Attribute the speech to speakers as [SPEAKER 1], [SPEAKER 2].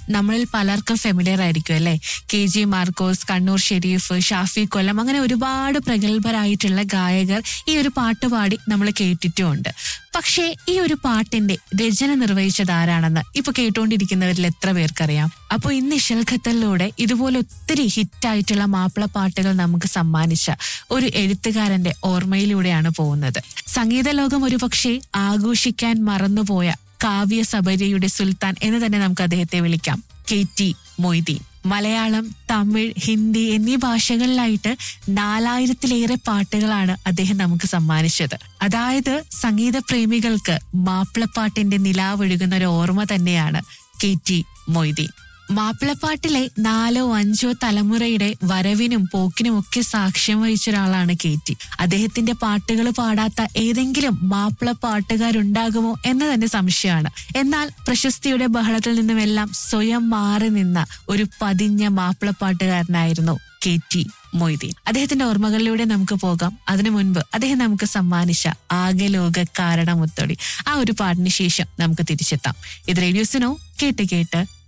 [SPEAKER 1] നമ്മളിൽ പലർക്കും ഫെമിലിയർ ആയിരിക്കും അല്ലെ. KG മാർക്കോസ്, കണ്ണൂർ ഷെരീഫ്, ഷാഫി കൊല്ലം, അങ്ങനെ ഒരുപാട് പ്രഗത്ഭരായിട്ടുള്ള ഗായകർ ഈ ഒരു പാട്ട് പാടി നമ്മൾ കേട്ടിട്ടുമുണ്ട്. പക്ഷേ ഈ ഒരു പാട്ടിന്റെ രചന നിർവഹിച്ചത് ആരാണെന്ന് ഇപ്പൊ കേട്ടുകൊണ്ടിരിക്കുന്നവരിൽ എത്ര പേർക്കറിയാം? അപ്പൊ ഇന്ന് ഇശൽ ഖത്തറിലൂടെ ഇതുപോലെ ഒത്തിരി ഹിറ്റായിട്ടുള്ള മാപ്പിളപ്പാട്ടുകൾ നമുക്ക് സമ്മാനിച്ച ഒരു എഴുത്തുകാരന്റെ ഓർമ്മയിലൂടെയാണ് പോകുന്നത്. സംഗീത ലോകം ഒരുപക്ഷെ ആഘോഷിക്കാൻ മറന്നുപോയ കാവ്യ സബരിയുടെ സുൽത്താൻ എന്ന് തന്നെ നമുക്ക് അദ്ദേഹത്തെ വിളിക്കാം. KT മൊയ്തീൻ. മലയാളം, തമിഴ്, ഹിന്ദി എന്നീ ഭാഷകളിലായിട്ട് 4000-ലേറെ പാട്ടുകളാണ് അദ്ദേഹം നമുക്ക് സമ്മാനിച്ചത്. അതായത് സംഗീത പ്രേമികൾക്ക് മാപ്പിളപ്പാട്ടിന്റെ നിലാവൊഴുകുന്ന ഒരു ഓർമ്മ തന്നെയാണ് KT മൊയ്തീൻ. മാപ്പിളപ്പാട്ടിലെ 4-5 തലമുറയുടെ വരവിനും പോക്കിനും ഒക്കെ സാക്ഷ്യം വഹിച്ച ഒരാളാണ് KT. അദ്ദേഹത്തിന്റെ പാട്ടുകൾ പാടാത്ത ഏതെങ്കിലും മാപ്പിള പാട്ടുകാരുണ്ടാകുമോ എന്ന് തന്നെ സംശയമാണ്. എന്നാൽ പ്രശസ്തിയുടെ ബഹളത്തിൽ നിന്നുമെല്ലാം സ്വയം മാറി നിന്ന ഒരു പതിഞ്ഞ മാപ്പിളപ്പാട്ടുകാരനായിരുന്നു KT മൊയ്തീൻ. അദ്ദേഹത്തിന്റെ ഓർമ്മകളിലൂടെ നമുക്ക് പോകാം. അതിനു മുൻപ് അദ്ദേഹം നമുക്ക് സമ്മാനിച്ച ആകെ ലോക കാരണമൊത്തോടി ആ ഒരു പാട്ടിന് ശേഷം നമുക്ക് തിരിച്ചെത്താം. ഇത് റേഡിയോ സുനോ, കേട്ട് കേട്ട്